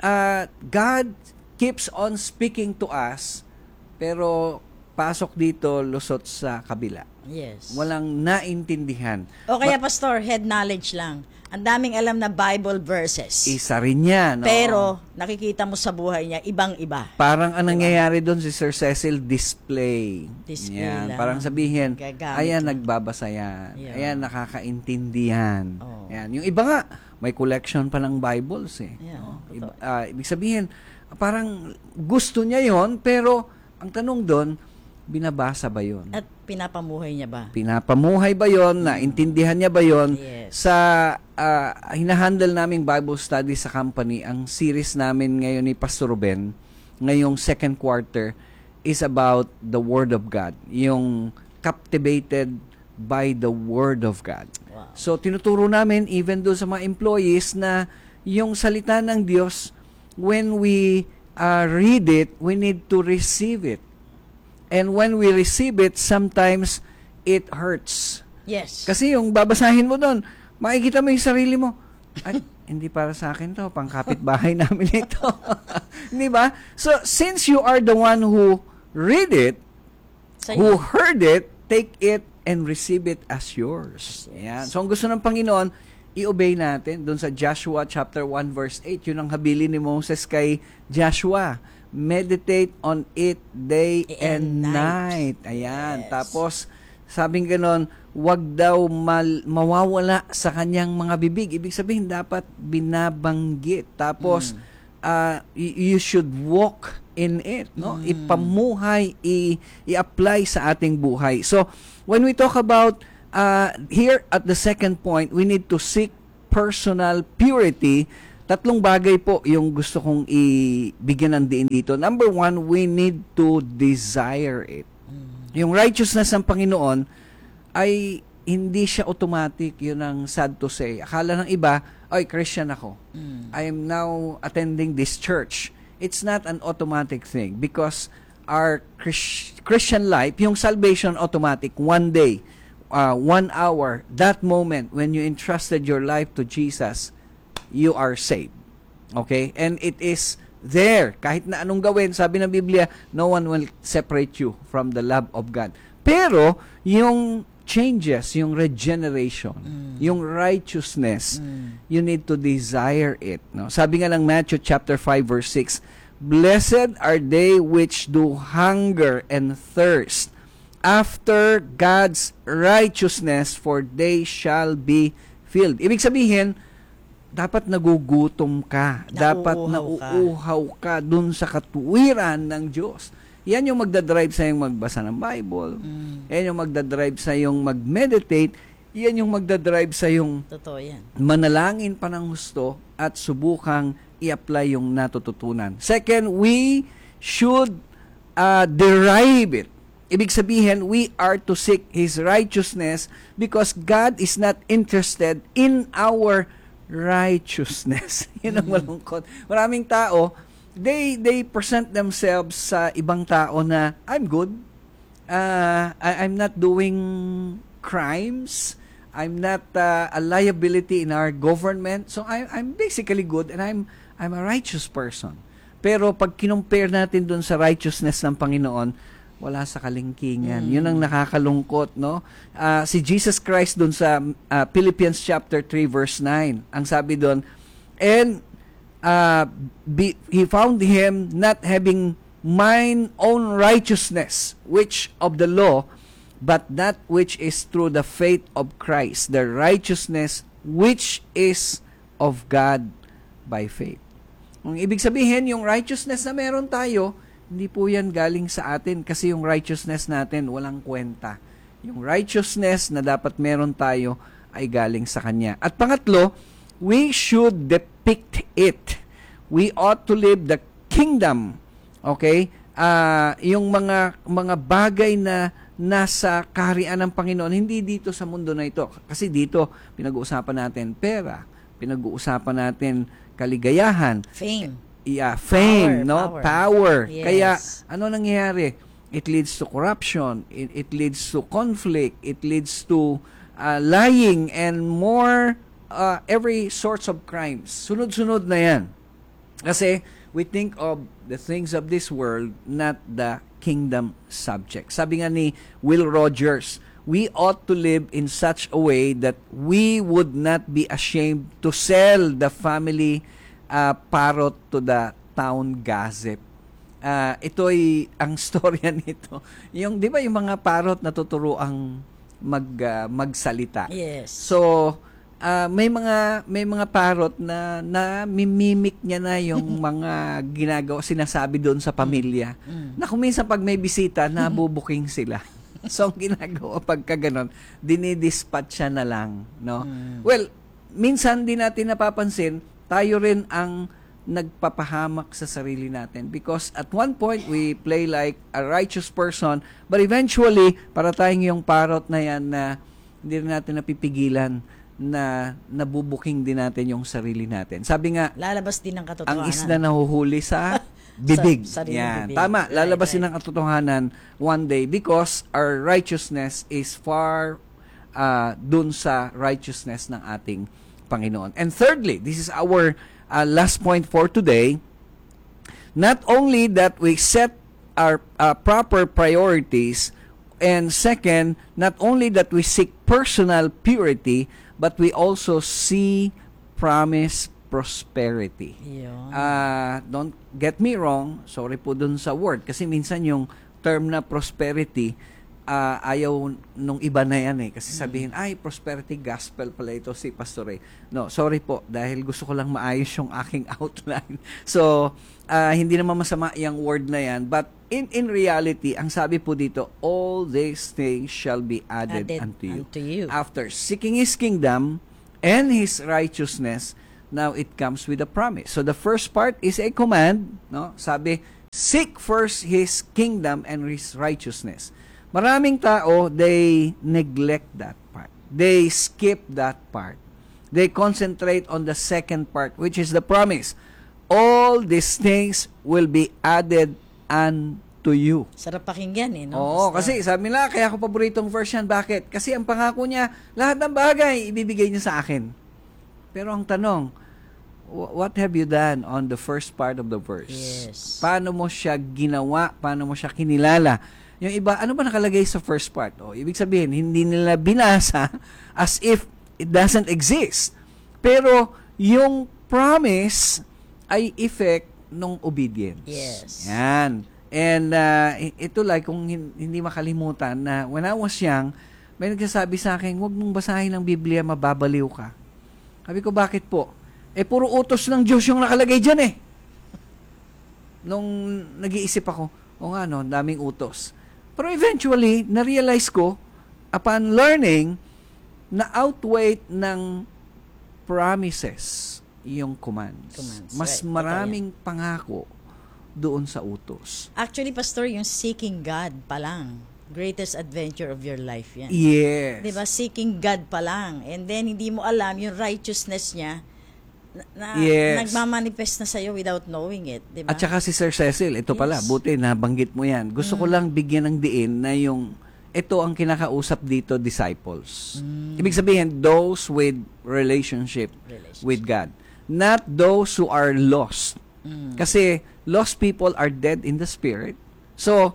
God keeps on speaking to us, pero pasok dito, lusot sa kabila. Yes. Walang naintindihan. O kaya, Pastor, head knowledge lang. Ang daming alam na Bible verses. Isa rin yan. Pero, nakikita mo sa buhay niya, ibang-iba. Parang ang nangyayari doon si Sir Cecil, display. Display yan. lang. Parang sabihin, Gagamit ayan, lang. nagbabasa yan. Yeah. Ayan, nakakaintindihan. Oh. Yan. Yung iba nga, may collection pa ng Bibles eh. Yeah, Ibig sabihin, parang gusto niya yon, pero ang tanong doon, binabasa ba yon? At pinapamuhay niya ba? Pinapamuhay ba yon? Naintindihan niya ba yon? Yes. Sa hinahandle naming Bible study sa company, ang series namin ngayon ni Pastor Ruben, ngayong second quarter, is about the Word of God. Yung captivated by the Word of God. Wow. So, tinuturo namin, even doon sa mga employees, na yung salita ng Diyos, when we read it, we need to receive it. And when we receive it, sometimes it hurts. Yes. Kasi yung babasahin mo doon, makikita mo yung sarili mo. Ay, hindi para sa akin to, pang kapitbahay namin ito. Di ba? So, since you are the one who read it, who heard it, take it and receive it as yours. Ayan. So, ang gusto ng Panginoon, i-obey natin. Doon sa Joshua chapter 1 verse 8, yun ang habilin ni Moses kay Joshua. meditate on it day and night. night. Ayan. Yes. Tapos, sabing ganon, wag daw mawawala sa kanyang mga bibig. Ibig sabihin, dapat binabanggit. Tapos, you should walk in it, no? Ipamuhay, i-apply sa ating buhay. So, when we talk about here at the second point, we need to seek personal purity. Tatlong bagay po yung gusto kong ibigyan ng diin dito. Number one, we need to desire it. Yung righteousness ng Panginoon ay hindi siya automatic. Yun ang sad to say. Akala ng iba, ay, Christian ako. I am now attending this church. It's not an automatic thing because our Christian life, yung salvation automatic, one day, 1 hour, that moment when you entrusted your life to Jesus, you are saved. Okay? And it is there. Kahit na anong gawin, sabi ng Biblia, no one will separate you from the love of God. Pero, yung changes, yung regeneration, yung righteousness, you need to desire it. No? Sabi nga ng Matthew chapter 5 verse 6, Blessed are they which do hunger and thirst after God's righteousness, for they shall be filled. Ibig sabihin, dapat nagugutom ka. Dapat nauuhaw ka dun sa katuwiran ng Diyos. Yan yung magdadrive sa yung magbasa ng Bible. Yan yung magdadrive sa yung mag-meditate. Yan yung magdadrive sa yung Totoo yan. manalangin pa ng gusto at subukang i-apply yung natututunan. Second, we should derive it. Ibig sabihin, we are to seek His righteousness because God is not interested in our righteousness. Yun ang malungkot. Maraming tao, they present themselves sa ibang tao na, I'm good. I'm not doing crimes. I'm not a liability in our government. So I'm basically good and I'm a righteous person. Pero pag kinumpare natin dun sa righteousness ng Panginoon, wala sa kalingkingan. Yun ang nakakalungkot, no? Si Jesus Christ dun sa Philippians chapter 3 verse 9. Ang sabi dun, and he found him not having mine own righteousness, which of the law, but that which is through the faith of Christ, the righteousness which is of God by faith. Ang ibig sabihin, yung righteousness na meron tayo, hindi po yan galing sa atin kasi yung righteousness natin walang kwenta. Yung righteousness na dapat meron tayo ay galing sa Kanya. At pangatlo, we should depict it. We ought to live the kingdom. Okay? Yung mga bagay na nasa kaharian ng Panginoon, hindi dito sa mundo na ito. Kasi dito, pinag-uusapan natin pera, pinag-uusapan natin kaligayahan. Fame. Yeah, fame, power. Yes. Kaya, ano nangyayari? It leads to corruption. It leads to conflict. It leads to lying and more every sorts of crimes. Sunod-sunod na yan. Kasi, we think of the things of this world, not the kingdom subject. Sabi nga ni Will Rogers, we ought to live in such a way that we would not be ashamed to sell the family parrot to the town gossip. Ito ay ang storya nito. Yung 'di ba yung mga parrot natuturuang magsalita. Yes. So may mga parrot na mimimik niya na yung mga ginagawa sinasabi doon sa pamilya. Na kung minsan pag may bisita nabubuking sila. So ang ginagawa pagka ganon, dinidispatch siya na lang, no? Well, minsan din natin napapansin tayo rin ang nagpapahamak sa sarili natin because at one point we play like a righteous person but eventually para tayong yung parrot na yan na hindi rin natin napipigilan na nabubuking din natin yung sarili natin. Sabi nga, lalabas din ang katotohanan. Ang isda nahuhuli sa bibig. Yan. Bibig. Tama, lalabas din ang katotohanan one day because our righteousness is far dun sa righteousness ng ating Panginoon. And thirdly, this is our last point for today, not only that we set our proper priorities, and second, not only that we seek personal purity, but we also see promise prosperity. Yun. Don't get me wrong, sorry po dun sa word, kasi minsan yung term na prosperity, ayaw nung iba na yan eh. Kasi sabihin, ay, prosperity gospel pala ito si Pastor Ray. No, sorry po, dahil gusto ko lang maayos yung aking outline. So, hindi naman masama yung word na yan, but in reality, ang sabi po dito, all these things shall be added unto you. After seeking His kingdom and His righteousness, now it comes with a promise. So the first part is a command, no? Sabi, seek first His kingdom and His righteousness. Maraming tao, they neglect that part. They skip that part. They concentrate on the second part, which is the promise. All these things will be added unto you. Sarap pakinggan eh, no? Oo, Basta. kasi sabi nila, kaya ko paboritong verse yan. Bakit? Kasi ang pangako niya, lahat ng bagay, ibibigay niya sa akin. Pero ang tanong, what have you done on the first part of the verse? Yes. Paano mo siya ginawa? Paano mo siya kinilala? Yung iba, ano ba nakalagay sa first part? Ibig sabihin, hindi nila binasa as if it doesn't exist. Pero yung promise ay effect ng obedience. Yes. Yan. And ito like, kung hindi makalimutan na when I was young, may nagsasabi sa akin, huwag mong basahin ang Biblia, mababaliw ka. Sabi ko, bakit po? Puro utos ng Diyos yung nakalagay dyan eh. Nung nag-iisip ako, o nga no, daming utos. Pero eventually, na-realize ko, upon learning, na outweigh ng promises yung commands. Mas right. maraming pangako doon sa utos. Actually, Pastor, yung seeking God pa lang, greatest adventure of your life yan. Yes. Diba? Seeking God pa lang. And then, hindi mo alam yung righteousness niya na Yes. nagmamanifest na sa'yo without knowing it. Diba? At saka si Sir Cecil, ito pala, Yes. buti nabanggit mo yan. Gusto ko lang bigyan ng diin na yung, ito ang kinakausap dito, disciples. Ibig sabihin, those with relationship with God. Not those who are lost. Kasi lost people are dead in the spirit. So,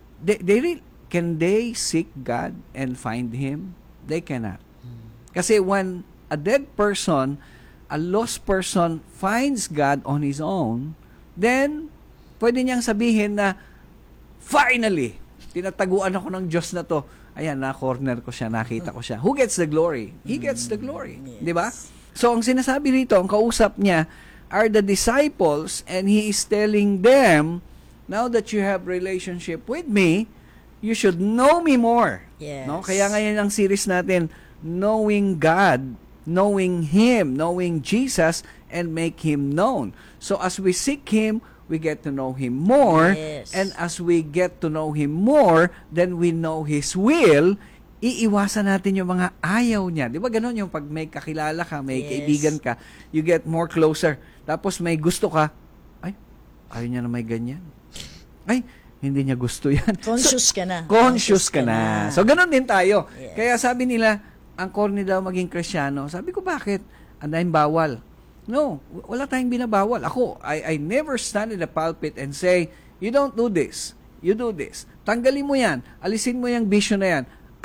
can they seek God and find Him? They cannot. Kasi when a dead person, a lost person finds God on his own, then pwede niyang sabihin na finally, tinataguan ako ng Diyos na to. Ayan, na-corner ko siya, nakita ko siya. Who gets the glory? He gets the glory. Di ba? So, ang sinasabi rito, ang kausap niya are the disciples and He is telling them, now that you have relationship with me, you should know me more. Yes. No? Kaya ngayon ang series natin, Knowing God, knowing Him, knowing Jesus, and make Him known. So as we seek Him, we get to know Him more. Yes. And as we get to know Him more, then we know His will. Iiwasan natin yung mga ayaw niya. Di ba ganun yung pag may kakilala ka, may kaibigan ka, you get more closer. Tapos may gusto ka, ay, ayaw niya na may ganyan. Ay, hindi niya gusto yan. Conscious ka na. Conscious ka na. So, ganun din tayo. Yes. Kaya sabi nila, ang corny daw maging Kristiyano. Sabi ko, bakit? Ang daming bawal. No, wala tayong binabawal. Ako, I never stand in the pulpit and say, you don't do this. You do this. Tanggalin mo yan. Alisin mo yung vision na yan.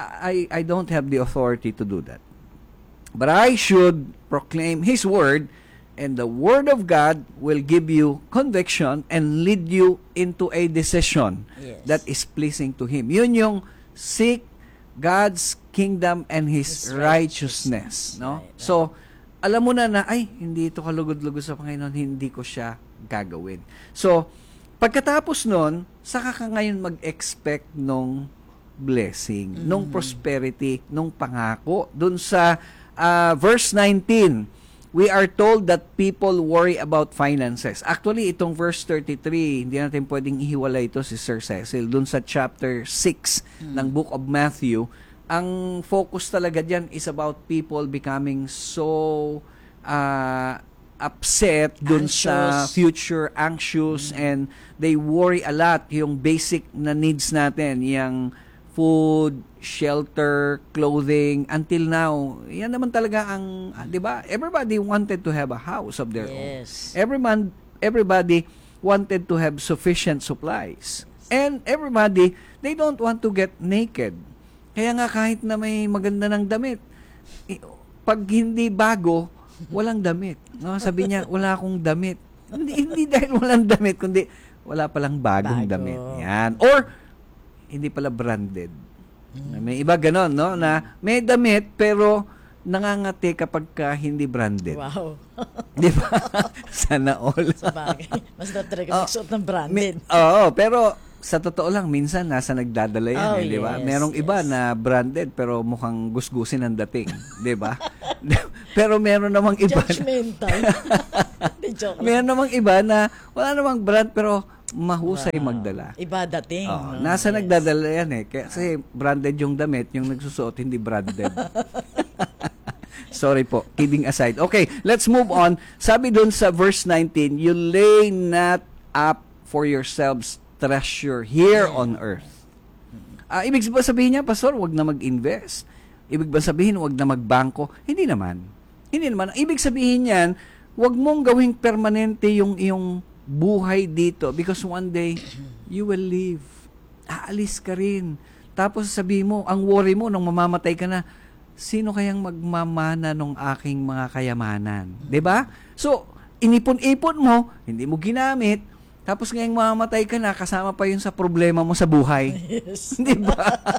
I don't have the authority to do that. But I should proclaim His word, and the word of God will give you conviction and lead you into a decision that is pleasing to Him. Yun yung seek God's kingdom and His righteousness. No? Right. So, alam mo na ay, hindi ito kalugod-lugod sa Panginoon, hindi ko siya gagawin. So, pagkatapos nun, saka ka ngayon mag-expect nung blessing, nung prosperity, nung pangako. Dun sa verse 19, we are told that people worry about finances. Actually, itong verse 33, hindi natin pwedeng ihiwalay ito si Sir Cecil. Dun sa chapter 6 ng Book of Matthew, ang focus talaga dyan is about people becoming so upset dun sa future, anxious, and they worry a lot. Yung basic na needs natin, yung food, shelter, clothing, until now, yan naman talaga ang, di ba? Everybody wanted to have a house of their own. Everybody wanted to have sufficient supplies. And everybody, they don't want to get naked. Kaya nga kahit na may maganda ng damit, pag hindi bago, walang damit. No? Sabi niya, wala akong damit. Hindi dahil walang damit, kundi wala palang bagong Bago. damit. Yan. Or, hindi pala branded. May iba ganon, no? Na may damit, pero nangangati kapag ka hindi branded. Wow. Di ba? Sana all. Sa bagay. Mas na talaga magsuot ng branded. Oo, pero sa totoo lang, minsan nasa nagdadala yan, Oh, di ba? yes, Merong iba yes. na branded pero mukhang gusgusin ang dating, di ba? Pero meron namang iba. Judgmental. Hindi, joke lang. Meron namang iba na wala namang brand pero mahusay Wow. magdala. Iba dating. Oo, no? nasa Yes. nagdadala yan eh. Kasi branded yung damit, yung nagsusuot hindi branded. Sorry po, kidding aside. Okay, let's move on. Sabi dun sa verse 19, you lay not up for yourselves treasure here on earth. Ibig ba sabihin niya, Pastor, wag na mag-invest? Ibig ba sabihin, wag na magbangko? Hindi naman. Hindi naman. Ibig sabihin niyan, wag mong gawing permanente yung iyong buhay dito because one day, you will leave. Aalis ka rin. Tapos sabihin mo, ang worry mo nung mamamatay ka na, sino kayang magmamana nung aking mga kayamanan? 'Di ba? So, inipon-ipon mo, hindi mo ginamit, tapos ngayong mamamatay ka na, kasama pa yun sa problema mo sa buhay. Yes. Di ba?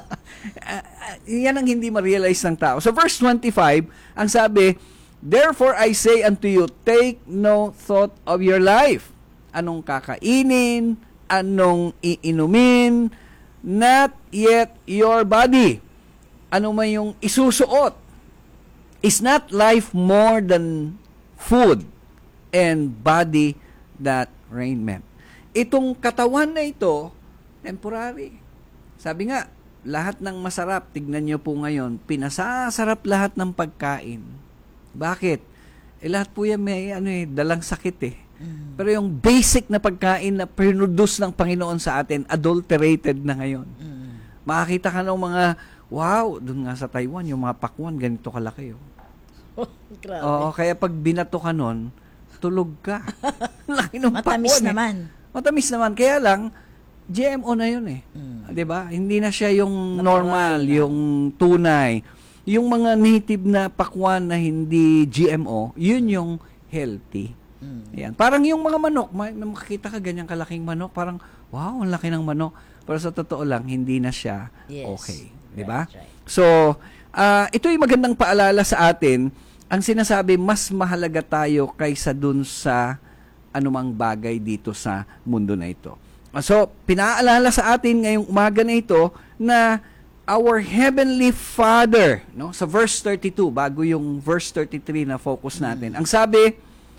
Yan ang hindi ma-realize ng tao. So verse 25, ang sabi, therefore I say unto you, take no thought of your life. Anong kakainin, anong iinumin, not yet your body. Ano man yung isusuot. Is not life more than food and body that raiment. Itong katawan na ito, temporary. Sabi nga, lahat ng masarap, tignan nyo po ngayon, pinasasarap lahat ng pagkain. Bakit? Lahat po yan may dalang sakit eh. Pero yung basic na pagkain na produce ng Panginoon sa atin, adulterated na ngayon. Makakita ka ng mga, wow, dun nga sa Taiwan, yung mga pakwan, ganito kalaki. Grabe. Oo, kaya pag binato ka nun, tulog ka. Laki ng Matamis pakwan, naman. Matamis naman. Kaya lang, GMO na yun eh. 'Di ba? Hindi na siya yung normal, yung tunay. Yung mga native na pakwan na hindi GMO, yun yung healthy. Yan. Parang yung mga manok, may makikita ka ganyang kalaking manok, parang wow, ang laki ng manok. Pero sa totoo lang, hindi na siya okay. 'Di ba? Right. So, ito yung magandang paalala sa atin. Ang sinasabi, mas mahalaga tayo kaysa dun sa anumang bagay dito sa mundo na ito. So, pinaalala sa atin ngayong umaga na ito na our Heavenly Father, no? Sa verse 32, bago yung verse 33 na focus natin. Ang sabi,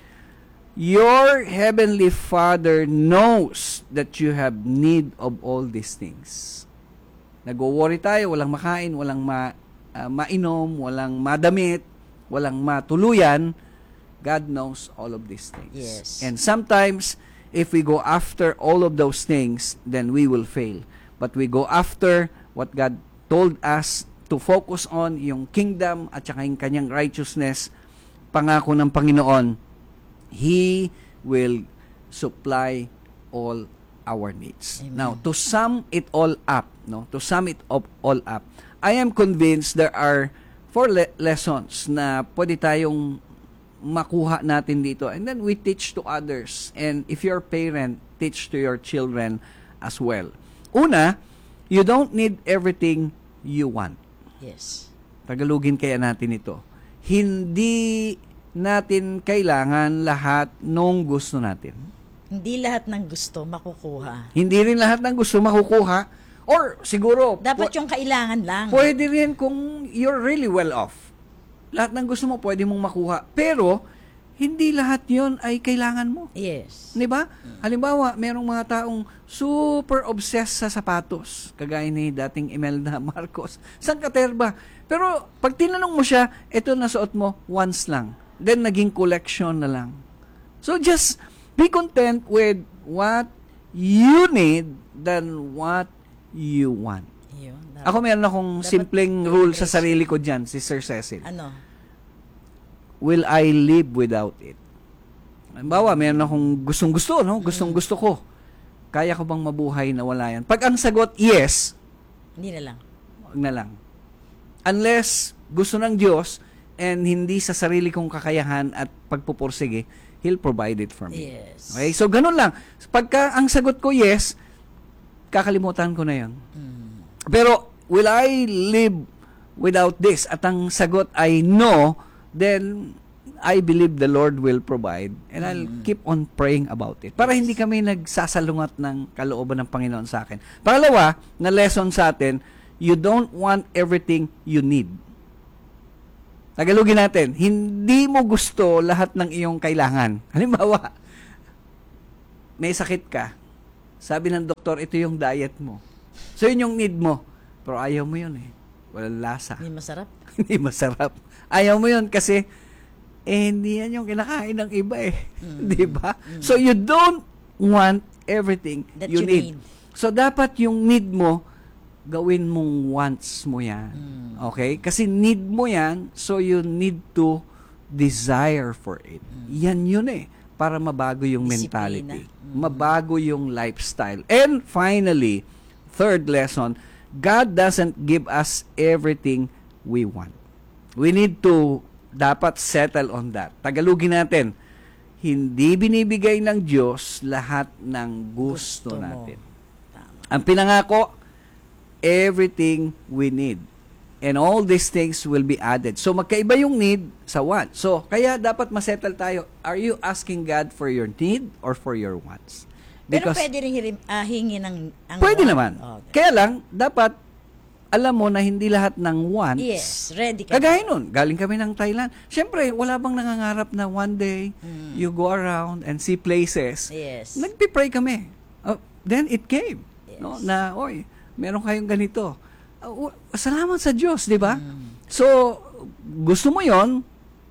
your Heavenly Father knows that you have need of all these things. Nag-worry tayo, walang makain, walang mainom, walang madamit, walang matuluyan. God knows all of these things. Yes. And sometimes, if we go after all of those things, then we will fail. But we go after what God told us to focus on, yung kingdom at saka yung kanyang righteousness, pangako ng Panginoon, He will supply all our needs. Amen. Now, to sum it all up, all up, I am convinced there are 4 lessons na pwede tayong makuha natin dito. And then we teach to others. And if you're a parent, teach to your children as well. Una, you don't need everything you want. Yes. Tagalogin kaya natin ito. Hindi natin kailangan lahat nung gusto natin. Hindi lahat ng gusto makukuha. Hindi rin lahat ng gusto makukuha. Or siguro, Dapat yung kailangan lang. pwede rin kung you're really well off. Lahat ng gusto mo, pwede mong makuha. Pero, hindi lahat yon ay kailangan mo. Yes. Di ba? Halimbawa, merong mga taong super obsessed sa sapatos. Kagaya ni dating Imelda Marcos. San katerba? Pero, pag tinanong mo siya, ito nasuot mo once lang. Then, naging collection na lang. So, just be content with what you need than what you want. Yun. Ako meron akong simpleng rule sa sarili ko dyan, si Sir Cecil. Ano? Will I live without it? Halimbawa, meron akong gustong-gusto, no? Gustong-gusto ko. Kaya ko bang mabuhay na wala yan? Pag ang sagot, yes, Hindi na lang. wag na lang. Unless gusto ng Diyos, and hindi sa sarili kong kakayahan at pagpupursige, He'll provide it for me. Yes. Okay? So, ganun lang. Pagka ang sagot ko yes, kakalimutan ko na yun. Pero, will I live without this? At ang sagot ay no, then I believe the Lord will provide and I'll keep on praying about it. Para hindi kami nagsasalungat ng kalooban ng Panginoon sa akin. Pangalawa, na lesson sa atin, you don't want everything you need. Tagalogin natin, hindi mo gusto lahat ng iyong kailangan. Halimbawa, may sakit ka. Sabi ng doktor, ito yung diet mo. So, yun yung need mo. Pero ayaw mo yun eh. Walang lasa. Hindi masarap. Hindi masarap. Ayaw mo yun kasi hindi yan yung kinakain ng iba eh. Di ba? So, you don't want everything That you you need. need. So, dapat yung need mo, gawin mong wants mo yan. Okay? Kasi need mo yan, so you need to desire for it. Yan yun eh. Para mabago yung Disiplina. mentality. Mabago yung lifestyle. And finally, third lesson, God doesn't give us everything we want. We need to dapat settle on that. Tagalogin natin, hindi binibigay ng Diyos lahat ng gusto Gusto mo. natin. Ang pinangako, everything we need. And all these things will be added. So, magkaiba yung need sa want. So, kaya dapat masettle tayo. Are you asking God for your need or for your wants? Pero pwede rin hingi ng ang Pwede want. naman. Okay. Kaya lang, dapat alam mo na hindi lahat ng wants. Yes, ready ka. Kagaya nun, galing kami ng Thailand. Siyempre, wala bang nangangarap na one day, you go around and see places. Yes. Nagpipray kami. Then it came. Yes. No, na, oy, meron kayong ganito. Salamat sa Diyos, di ba? So, gusto mo yon,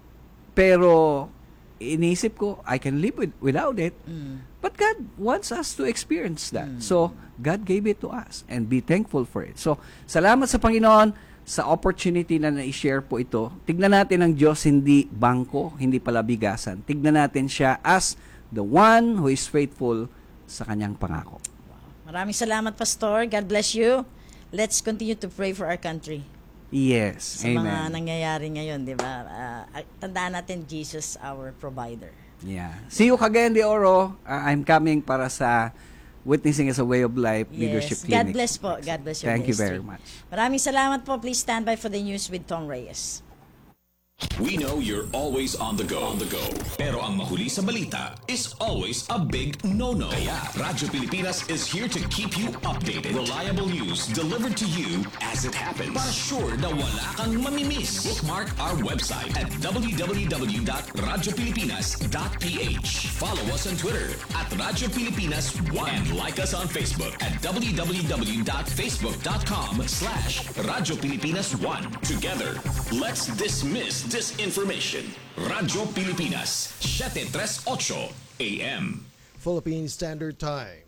pero inisip ko, I can live without it. But God wants us to experience that. So, God gave it to us and be thankful for it. So, salamat sa Panginoon sa opportunity na na-share po ito. Tignan natin ang Diyos hindi bangko, hindi pala bigasan. Tignan natin siya as the one who is faithful sa kanyang pangako. Maraming salamat, Pastor. God bless you. Let's continue to pray for our country. Yes. Sa mga Amen. nangyayari ngayon, di ba? Tandaan natin, Jesus, our provider. Yeah. See you Cagayan de Oro. I'm coming para sa Witnessing as a Way of Life Leadership Yes. Clinic. God bless po. God bless your Thank you ministry. very much. Maraming salamat po. Please stand by for the news with Tom Reyes. We know you're always on the go. Pero ang mahuli sa balita is always a big no-no. Kaya Radyo Pilipinas is here to keep you updated. Reliable news delivered to you as it happens. Para sure na wala kang mamimiss. Bookmark our website at www.radiopilipinas.ph. Follow us on Twitter at Radyo Pilipinas 1 and like us on Facebook at www.facebook.com/Radyo Pilipinas 1. Together, let's dismiss disinformation. Radyo Pilipinas, 738 AM. Philippine Standard Time,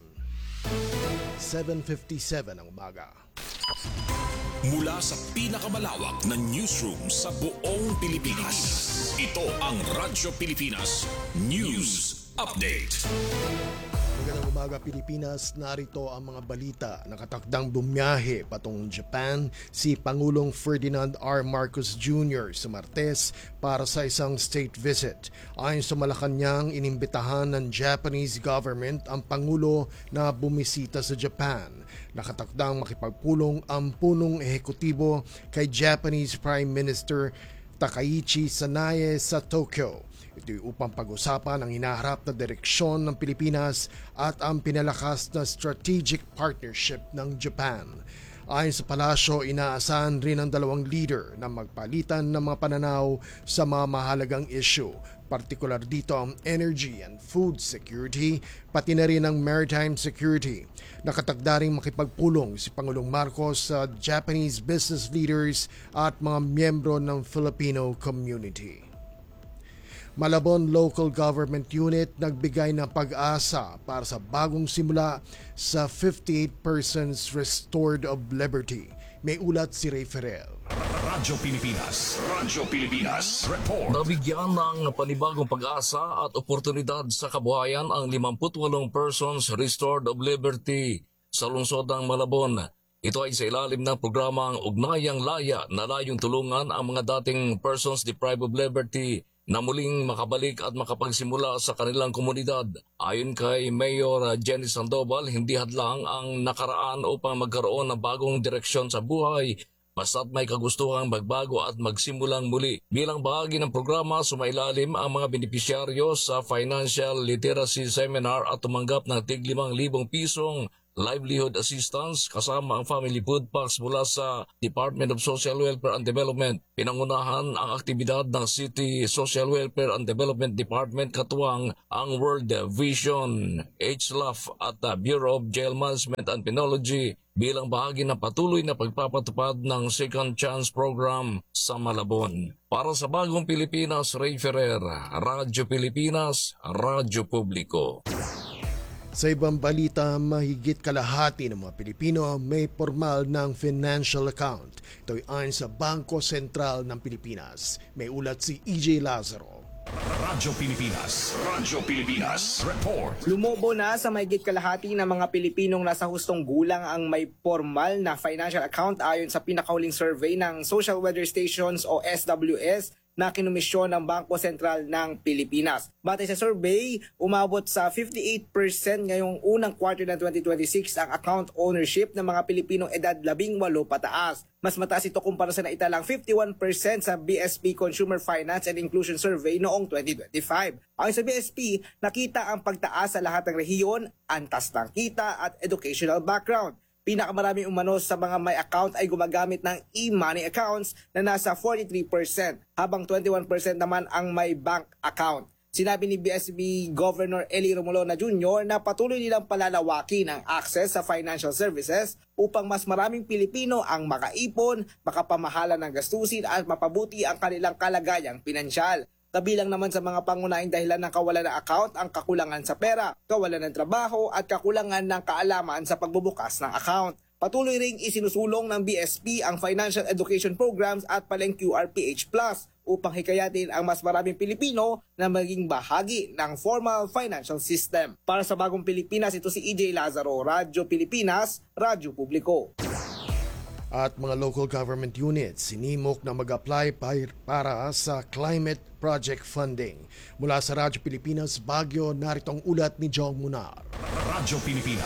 7:57 ng umaga. Mula sa pinakamalawak na newsroom sa buong Pilipinas, ito ang Radyo Pilipinas News Update. Magandang umaga Pilipinas, narito ang mga balita. Nakatakdang bumiyahe patungong Japan si Pangulong Ferdinand R. Marcos Jr. sa Martes para sa isang state visit. Ayon sa Malacanang, inimbitahan ng Japanese government ang Pangulo na bumisita sa Japan. Nakatakdang makipagpulong ang punong ehekutibo kay Japanese Prime Minister Takaichi Sanae sa Tokyo. Ito'y upang pag-usapan ang hinaharap na direksyon ng Pilipinas at ang pinalakas na strategic partnership ng Japan. Ayon sa palasyo, inaasahan rin ng dalawang leader na magpalitan ng mga pananaw sa mga mahalagang issue. Partikular dito ang energy and food security, pati na rin ang maritime security. Nakatagdaring makipagpulong si Pangulong Marcos sa Japanese business leaders at mga miyembro ng Filipino community. Malabon Local Government Unit nagbigay ng pag-asa para sa bagong simula sa 58 persons restored of liberty. May ulat si Ray Ferrer. Radyo Pilipinas, report. Nabigyan ng panibagong pag-asa at oportunidad sa kabuhayan ang 58 persons restored of liberty sa lungsod ng Malabon. Ito ay sa ilalim ng programang Ugnayang Laya na layong tulungan ang mga dating persons deprived of liberty na muling makabalik at makapagsimula sa kanilang komunidad. Ayon kay Mayor Jenny Sandoval, hindi hadlang ang nakaraan upang magkaroon ng bagong direksyon sa buhay basta't may kagustuhang magbago at magsimulang muli. Bilang bahagi ng programa, sumailalim ang mga benepisyaryo sa Financial Literacy Seminar at tumanggap ng tig 5,000 pisong livelihood assistance kasama ang family food packs mula sa Department of Social Welfare and Development. Pinangunahan ang aktibidad ng City Social Welfare and Development Department katuwang ang World Vision, HLAF at Bureau of Jail Management and Penology bilang bahagi ng patuloy na pagpapatupad ng Second Chance Program sa Malabon. Para sa Bagong Pilipinas, Ray Ferrer, Radyo Pilipinas, Radyo Publiko. Sa ibang balita, mahigit kalahati ng mga Pilipino may formal ng financial account. Ito ay ayon sa Bangko Sentral ng Pilipinas. May ulat si EJ Lazaro. Radyo Pilipinas Report. Lumobo na sa mahigit kalahati ng mga Pilipinong nasa hustong gulang ang may formal na financial account ayon sa pinakahuling survey ng Social Weather Stations o SWS na kinumisyon ng Bangko Sentral ng Pilipinas. Batay sa survey, umabot sa 58% ngayong unang quarter ng 2026 ang account ownership ng mga Pilipinong edad 18 pataas. Mas mataas ito kumpara sa naitalang 51% sa BSP Consumer Finance and Inclusion Survey noong 2025. Ayon sa BSP, nakita ang pagtaas sa lahat ng rehiyon, antas ng kita at educational background. Pinakamaraming umanos sa mga may account ay gumagamit ng e-money accounts na nasa 43%, habang 21% naman ang may bank account. Sinabi ni BSB Governor Eli Romolona Jr. na patuloy nilang palalawakin ang access sa financial services upang mas maraming Pilipino ang makaipon, makapamahala ng gastusin at mapabuti ang kanilang kalagayang pinansyal. Kabilang naman sa mga pangunahing dahilan ng kawalan ng account ang kakulangan sa pera, kawalan ng trabaho at kakulangan ng kaalaman sa pagbubukas ng account. Patuloy ring isinusulong ng BSP ang financial education programs at paleng QRPH Plus upang hikayatin ang mas maraming Pilipino na maging bahagi ng formal financial system. Para sa Bagong Pilipinas, ito si EJ Lazaro, Radyo Pilipinas, Radyo Publiko. At mga local government units sinimok na mag-apply para sa climate project funding. Mula sa Radyo Pilipinas, Baguio, narito ang ulat ni Jong Munar. Radyo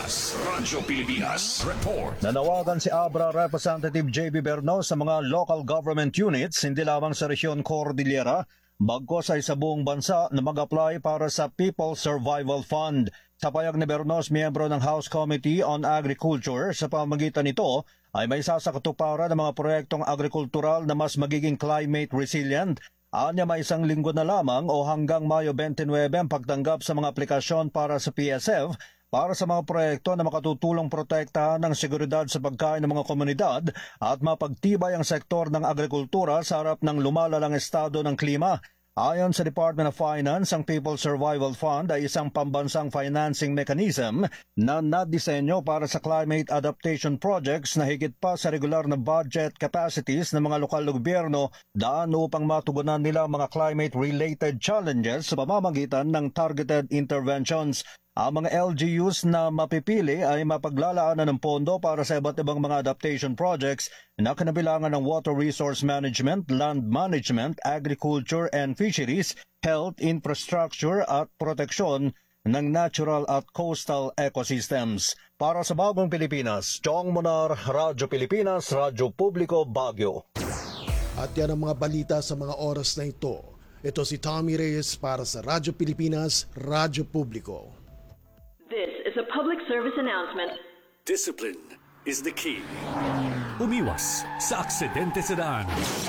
Pilipinas Report. Nanawagan si Abra Representative JB Berno sa mga local government units, hindi lamang sa Rehiyon Cordillera, bagkus ay sa buong bansa na mag-apply para sa People's Survival Fund. Sa payag ni Bernos, miyembro ng House Committee on Agriculture, sa pamamagitan nito ay may sasakatuparan ng mga proyektong agrikultural na mas magiging climate resilient. Anya may 1 linggo na lamang o hanggang Mayo 29 ang pagtanggap sa mga aplikasyon para sa PSF para sa mga proyekto na makatutulong protektahan ng seguridad sa pagkain ng mga komunidad at mapagtibay ang sektor ng agrikultura sa harap ng lumalalang estado ng klima. Ayon sa Department of Finance, ang People's Survival Fund ay isang pambansang financing mechanism na nadisenyo para sa climate adaptation projects na higit pa sa regular na budget capacities ng mga lokal na gobyerno daan upang matugunan nila mga climate-related challenges sa pamamagitan ng targeted interventions. Ang mga LGUs na mapipili ay mapaglalaanan ng pondo para sa iba't ibang mga adaptation projects na kinabilangan ng water resource management, land management, agriculture and fisheries, health, infrastructure at proteksyon ng natural at coastal ecosystems. Para sa Bagong Pilipinas, Chong Munar, Radyo Pilipinas, Radyo Publiko, Baguio. At yan ang mga balita sa mga oras na ito. Ito si Tommy Reyes para sa Radyo Pilipinas, Radyo Publiko. This is a public service announcement. Discipline is the key. Umiwas sa aksidente sa daan.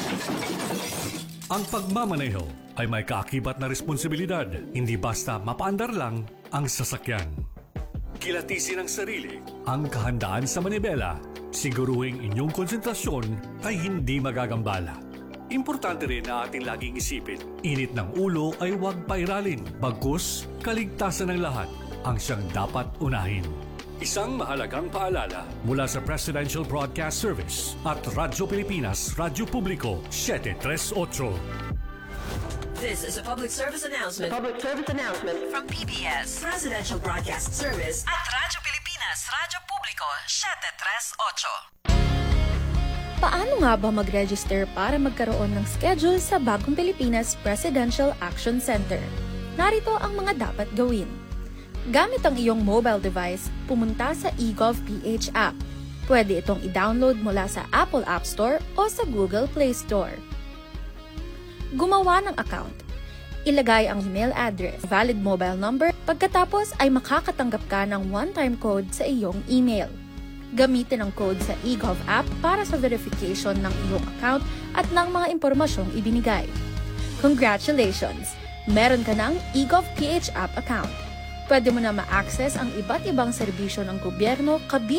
Ang pagmamaneho ay may kaakibat na responsibilidad, hindi basta mapaandar lang ang sasakyan. Kilatisin ang sarili, ang kahandaan sa manibela, siguruhing inyong konsentrasyon ay hindi magagambala. Importante rin na ating laging isipin, init ng ulo ay huwag pairalin, bagkus kaligtasan ng lahat ang siyang dapat unahin. Isang mahalagang paalala mula sa Presidential Broadcast Service at Radyo Pilipinas, Radyo Publiko, 738. This is a public service announcement. Public service announcement From PBS, Presidential Broadcast Service at Radyo Pilipinas, Radyo Publiko, 738. Paano nga ba mag-register para magkaroon ng schedule sa Bagong Pilipinas Presidential Action Center? Narito ang mga dapat gawin. Gamit ang iyong mobile device, pumunta sa eGovPH app. Pwede itong i-download mula sa Apple App Store o sa Google Play Store. Gumawa ng account. Ilagay ang email address, valid mobile number, pagkatapos ay makakatanggap ka ng one-time code sa iyong email. Gamitin ang code sa eGov app para sa verification ng iyong account at ng mga impormasyong ibinigay. Congratulations! Meron ka ng eGovPH app account. Pwede mo na ma-access ang iba't ibang serbisyo ng gobyerno kabilang